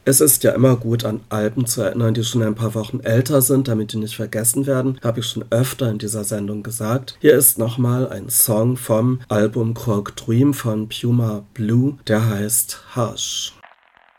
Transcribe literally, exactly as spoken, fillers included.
Es ist ja immer gut, an Alben zu erinnern, die schon ein paar Wochen älter sind, damit die nicht vergessen werden. Habe ich schon öfter in dieser Sendung gesagt. Hier ist nochmal ein Song vom Album Cork Dream von Puma Blue, der heißt Hush.